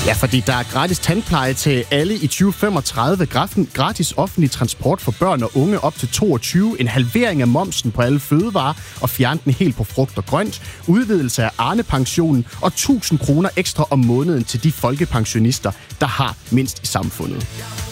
Ja, fordi der er gratis tandpleje til alle i 2035, gratis offentlig transport for børn og unge op til 22, en halvering af momsen på alle fødevarer og fjerne den helt på frugt og grønt, udvidelse af Arne-pensionen og 1.000 kroner ekstra om måneden til de folkepensionister, der har mindst i samfundet.